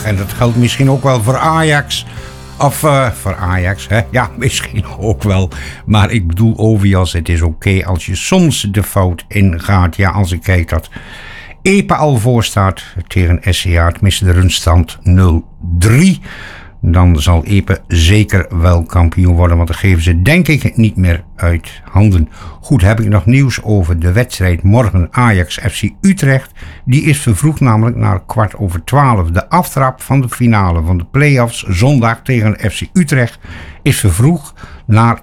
En dat geldt misschien ook wel voor Ajax. Of voor Ajax, hè? Ja, misschien ook wel. Maar ik bedoel, Ovias, het is oké als je soms de fout ingaat. Ja, als ik kijk dat Epe al voor staat tegen SCA, tenminste de ruststand 0-3. Dan zal Epe zeker wel kampioen worden, want dan geven ze denk ik niet meer uit handen. Goed, heb ik nog nieuws over de wedstrijd morgen Ajax-FC Utrecht. Die is vervroegd namelijk naar 11:15. De aftrap van de finale van de play-offs zondag tegen FC Utrecht is vervroegd naar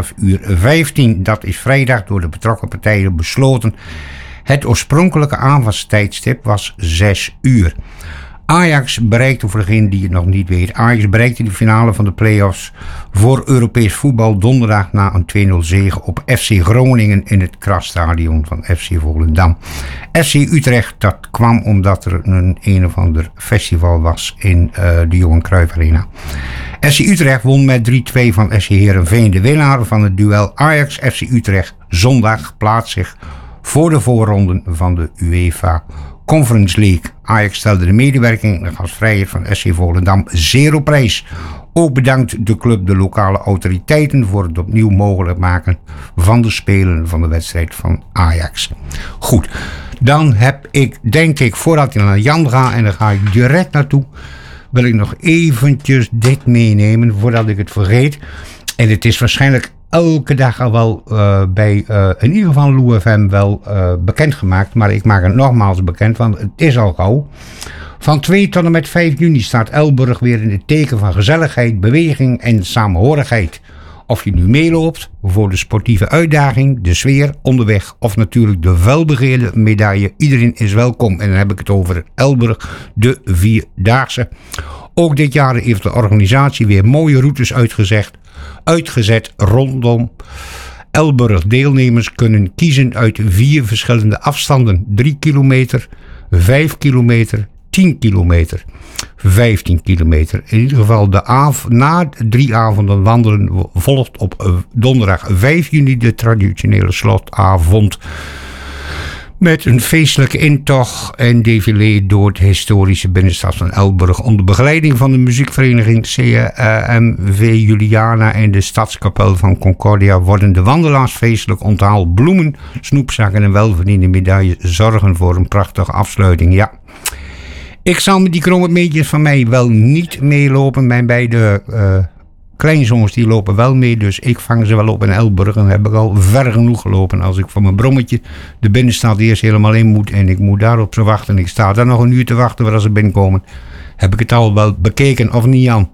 12:15. Dat is vrijdag door de betrokken partijen besloten. Het oorspronkelijke aanvalstijdstip was 6 uur. Ajax bereikte, voor degene die het nog niet weet, Ajax bereikte de finale van de play-offs voor Europees voetbal donderdag na een 2-0 zege op FC Groningen in het Krasstadion van FC Volendam. FC Utrecht, dat kwam omdat er een of ander festival was in de Johan Cruijff Arena. FC Utrecht won met 3-2 van FC Heerenveen. De winnaar van het duel Ajax-FC Utrecht zondag plaatst zich voor de voorronden van de UEFA Conference League. Ajax stelde de medewerking en de gastvrijheid van SC Volendam zeer op prijs. Ook bedankt de club de lokale autoriteiten voor het opnieuw mogelijk maken van de spelen van de wedstrijd van Ajax. Goed, dan heb ik, denk ik, voordat ik naar Jan ga, en daar ga ik direct naartoe, wil ik nog eventjes dit meenemen voordat ik het vergeet. En het is waarschijnlijk elke dag al wel bij in ieder geval Lou FM wel bekendgemaakt. Maar ik maak het nogmaals bekend, want het is al gauw. Van 2 tot en met 5 juni staat Elburg weer in het teken van gezelligheid, beweging en samenhorigheid. Of je nu meeloopt voor de sportieve uitdaging, de sfeer onderweg of natuurlijk de welbegeerde medaille. Iedereen is welkom en dan heb ik het over Elburg, de Vierdaagse. Ook dit jaar heeft de organisatie weer mooie routes uitgezet rondom Elburg. Deelnemers kunnen kiezen uit 4 verschillende afstanden. 3 kilometer, 5 kilometer, 10 kilometer, 15 kilometer. In ieder geval na 3 avonden wandelen volgt op donderdag 5 juni de traditionele slotavond. Met een feestelijke intocht en défilé door het historische binnenstad van Elburg. Onder begeleiding van de muziekvereniging CMV Juliana en de Stadskapel van Concordia worden de wandelaars feestelijk onthaald. Bloemen, snoepzakken en welverdiende medailles zorgen voor een prachtige afsluiting. Ja, ik zal met die kromme meetjes van mij wel niet meelopen. Mijn beide kleinzoons die lopen wel mee, dus ik vang ze wel op in Elburg. En dan heb ik al ver genoeg gelopen. Als ik van mijn brommetje de binnenstad eerst helemaal in moet en ik moet daarop ze wachten en ik sta daar nog een uur te wachten waar ze binnenkomen, heb ik het al wel bekeken, of niet, Jan?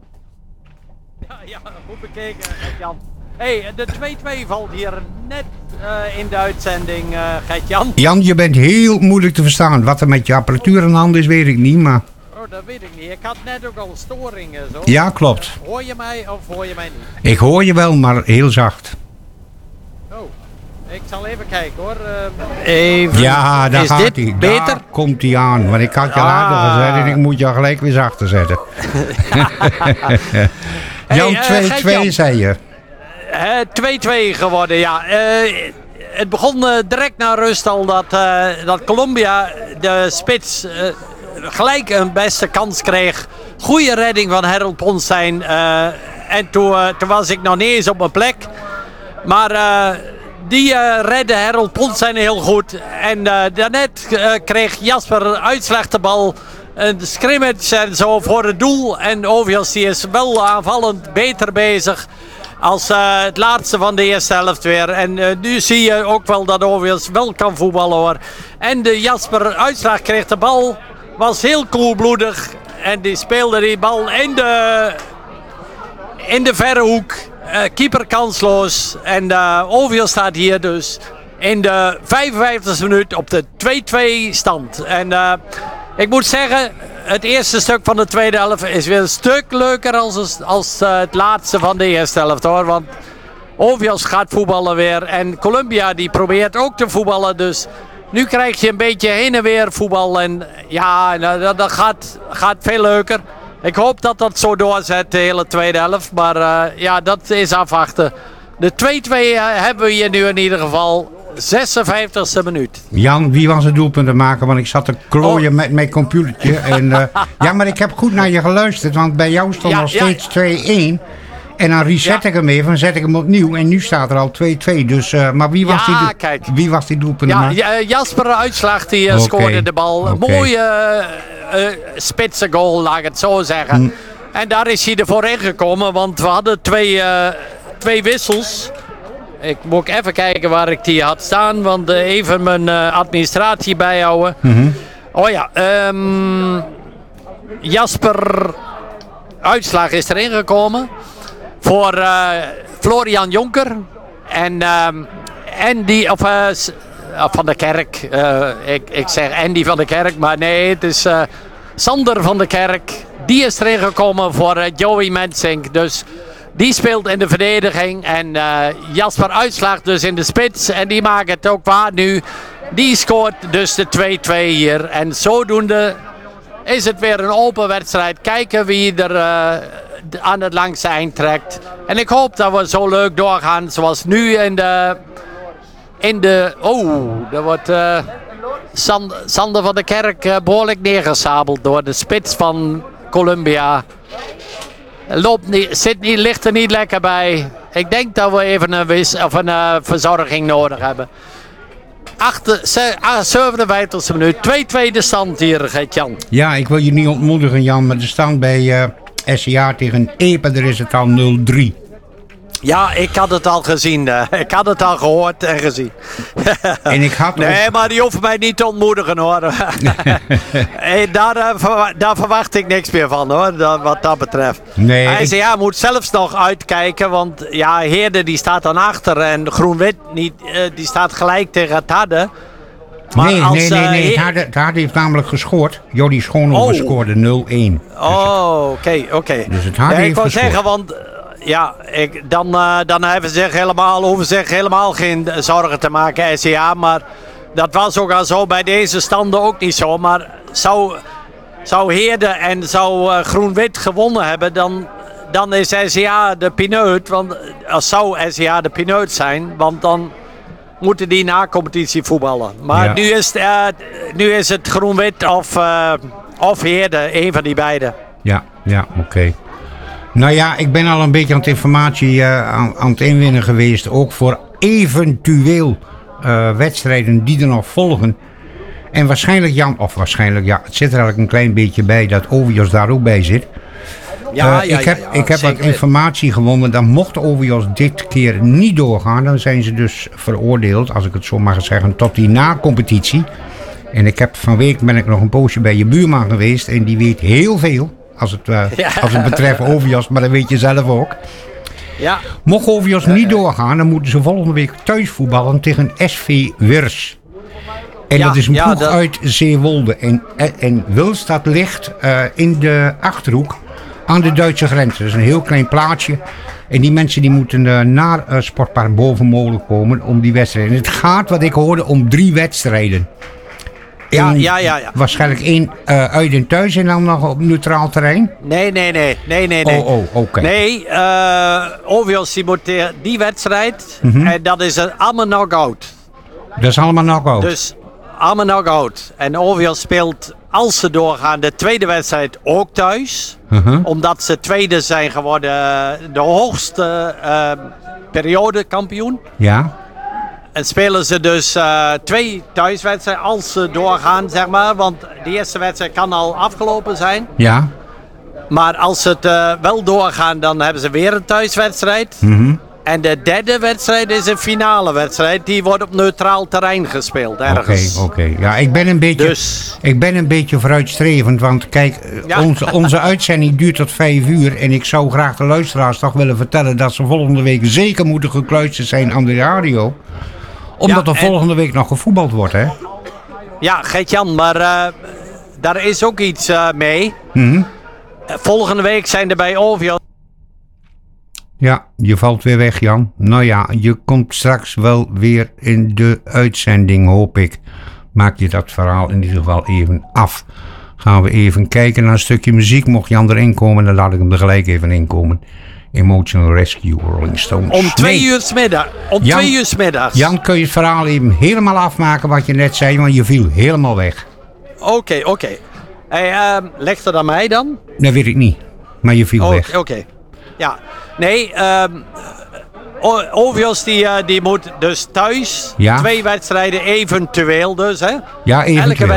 Ja, goed bekeken, Jan. Hey, de 2-2 valt hier net in de uitzending, Gert-Jan. Jan, je bent heel moeilijk te verstaan. Wat er met je apparatuur aan de hand is, weet ik niet, maar... Oh, dat weet ik niet. Ik had net ook al storingen. Zo. Ja, klopt. Hoor je mij of hoor je mij niet? Ik hoor je wel, maar heel zacht. Oh, ik zal even kijken hoor. Even. Ja, daar is gaat dit hij. beter? Daar komt hij aan. Want ik had je later gezegd en ik moet je gelijk weer zachter zetten. Jan, 2-2 zei je. 2-2 geworden, ja. Het begon direct na rust al dat Colombia, de spits, gelijk een beste kans kreeg. Goede redding van Harold Ponstein. En toen was ik nog niet eens op mijn plek. Maar die redde Harold Ponstein heel goed. En daarnet kreeg Jasper een uitslechte bal. Een scrimmage en zo voor het doel. En Ovias die is wel aanvallend beter bezig als het laatste van de eerste helft weer. En nu zie je ook wel dat Ovias wel kan voetballen hoor. En de Jasper Uitslag kreeg de bal. Was heel koelbloedig. En die speelde die bal in de verre hoek. Keeper kansloos. En Ovias staat hier dus in de 55e minuut op de 2-2 stand. En ik moet zeggen, het eerste stuk van de tweede helft is weer een stuk leuker als het laatste van de eerste helft hoor. Want Ovias gaat voetballen weer en Colombia die probeert ook te voetballen. Dus nu krijg je een beetje heen en weer voetbal en ja, dat gaat veel leuker. Ik hoop dat dat zo doorzet de hele tweede helft, maar ja, dat is afwachten. De 2-2 hebben we hier nu in ieder geval. 56e minuut. Jan, wie was het doelpunt te maken? Want ik zat te klooien met mijn computertje. En, ja, maar ik heb goed naar je geluisterd. Want bij jou stond nog steeds 2-1. En dan reset ik hem even en zet ik hem opnieuw. En nu staat er al 2-2. Dus, maar wie was die doelpunt? Jasper Uitslag die scoorde de bal. Een mooie spitse goal, laat ik het zo zeggen. En daar is hij ervoor ingekomen. Want we hadden twee wissels. Ik moet even kijken waar ik die had staan. Want even mijn administratie bijhouden. Oh ja, Jasper Uitslag is erin gekomen. Voor Florian Jonker. En Andy van der Kerk. Ik zeg Andy van der Kerk, maar nee, het is Sander van der Kerk. Die is erin gekomen voor Joey Mensink. Dus die speelt in de verdediging. En Jasper Uitslag dus in de spits. En die maakt het ook waar nu. Die scoort dus de 2-2 hier. En zodoende is het weer een open wedstrijd. Kijken wie er aan het langste eind trekt. En ik hoop dat we zo leuk doorgaan zoals nu in de daar wordt Sander van der Kerk behoorlijk neergesabeld door de spits van Columbia. Ligt er niet lekker bij. Ik denk dat we even een verzorging nodig hebben. 57e minuut. 2-2 de stand hier, Gert-Jan. Ja, ik wil je niet ontmoedigen, Jan. Maar de stand bij SCA tegen Epe, daar is het al 0-3. Ja, ik had het al gezien. Ik had het al gehoord en gezien. En ik had nee, maar die hoeft mij niet te ontmoedigen, hoor. Daar verwacht ik niks meer van, hoor, wat dat betreft. Nee, Hij zei, ja, moet zelfs nog uitkijken, want ja, Heerde die staat dan achter en Groen-Wit die staat gelijk tegen het Harde. Maar nee. Het Harde heeft namelijk gescoord. Jody Schoonhoven scoorde 0-1. Oké. Dus het Harde heeft ik wou gescoord. zeggen, want ja, dan hebben ze hoeven zich helemaal geen zorgen te maken, SCA. Maar dat was ook al zo bij deze standen ook niet zo. Maar zou Heerde en zou Groen-Wit gewonnen hebben, dan is SCA de pineut. Want zou SCA de pineut zijn, want dan moeten die na competitie voetballen. Maar nu is het Groen-Wit of Heerde, een van die beiden. Ja, oké. Nou ja, ik ben al een beetje aan het informatie aan het inwinnen geweest. Ook voor eventueel wedstrijden die er nog volgen. En waarschijnlijk, Jan, het zit er eigenlijk een klein beetje bij dat Ovios daar ook bij zit. Ik heb wat informatie gewonnen. Dan mocht Ovios dit keer niet doorgaan. Dan zijn ze dus veroordeeld, als ik het zo mag zeggen, tot die na-competitie. En van week ben ik nog een poosje bij je buurman geweest. En die weet heel veel. Als het betreft Ovios, maar dat weet je zelf ook. Ja. Mocht Ovios niet doorgaan, dan moeten ze volgende week thuis voetballen tegen SV Wirs. En dat is een ploeg uit Zeewolde. En Wilstad ligt in de Achterhoek aan de Duitse grens. Dat is een heel klein plaatsje. En die mensen die moeten naar Sportpark Bovenmolen komen om die wedstrijden. En het gaat, wat ik hoorde, om 3 wedstrijden. Ja. Waarschijnlijk 1 uit en thuis en dan nog op neutraal terrein? Nee. Oké. Nee, Ovios die moet die wedstrijd, en dat is allemaal knock-out. Dat is allemaal knock-out? Dus allemaal knock-out. En Ovios speelt, als ze doorgaan, de tweede wedstrijd ook thuis. Omdat ze tweede zijn geworden, de hoogste periodekampioen. Ja. En spelen ze dus 2 thuiswedstrijden als ze doorgaan, zeg maar. Want de eerste wedstrijd kan al afgelopen zijn. Ja. Maar als ze het wel doorgaan, dan hebben ze weer een thuiswedstrijd. En de derde wedstrijd is een finale wedstrijd. Die wordt op neutraal terrein gespeeld ergens. Oké. Ja, ik ben een beetje vooruitstrevend. Want kijk, onze uitzending duurt tot 5 uur. En ik zou graag de luisteraars toch willen vertellen dat ze volgende week zeker moeten gekluisterd zijn aan de radio. Omdat er volgende week nog gevoetbald wordt, hè? Ja, Gert-Jan, maar daar is ook iets mee. Volgende week zijn er bij Ovios. Ja, je valt weer weg, Jan. Nou ja, je komt straks wel weer in de uitzending, hoop ik. Maak je dat verhaal in ieder geval even af. Gaan we even kijken naar een stukje muziek. Mocht Jan erin komen, dan laat ik hem er gelijk even inkomen. Emotional Rescue Rolling Stones. Om 2 uur 's middag. Om Jan- 2 uur 's middags. Jan, kun je het verhaal even helemaal afmaken wat je net zei, want je viel helemaal weg. Oké. Hey, ligt het aan mij dan? Dat weet ik niet, maar je viel weg. Oké. Ja. Nee, Ovios die moet dus thuis 2 wedstrijden eventueel dus. Hè? Ja, eventueel.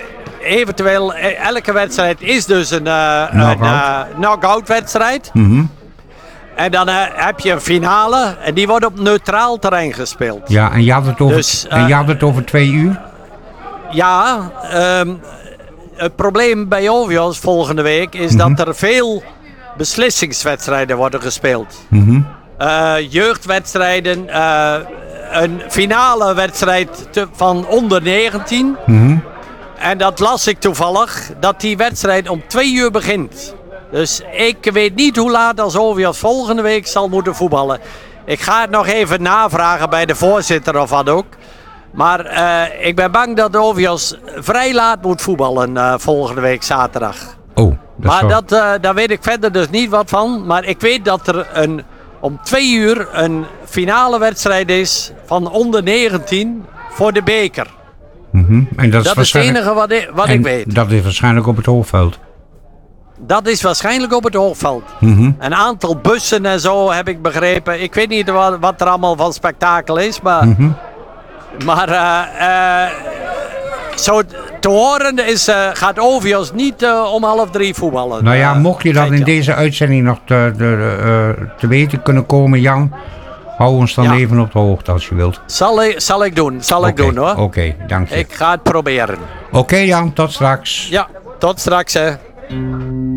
Elke wedstrijd is dus een knock-out wedstrijd. En dan heb je een finale en die wordt op neutraal terrein gespeeld. Ja, en je had het over 2 uur? Ja, het probleem bij Ovios volgende week is dat er veel beslissingswedstrijden worden gespeeld. Jeugdwedstrijden, een finale wedstrijd van onder 19. En dat las ik toevallig, dat die wedstrijd om 2 uur begint. Dus ik weet niet hoe laat als Ovios volgende week zal moeten voetballen. Ik ga het nog even navragen bij de voorzitter of wat ook. Maar ik ben bang dat Ovios vrij laat moet voetballen volgende week zaterdag. Oh, maar daar weet ik verder dus niet wat van. Maar ik weet dat er om 2 uur een finale wedstrijd is van onder 19 voor de beker. En dat is het enige wat ik weet. Dat is waarschijnlijk op het Hoogveld. Dat is waarschijnlijk op het Hoogveld. Een aantal bussen en zo heb ik begrepen. Ik weet niet wat er allemaal van spektakel is, maar... zo te horen gaat Ovios niet om 2:30 voetballen. Nou ja, mocht je dat in deze uitzending nog te weten kunnen komen, Jan, hou ons dan even op de hoogte als je wilt. Zal ik doen hoor. Oké, dank je. Ik ga het proberen. Oké, Jan, tot straks. Ja, tot straks hè.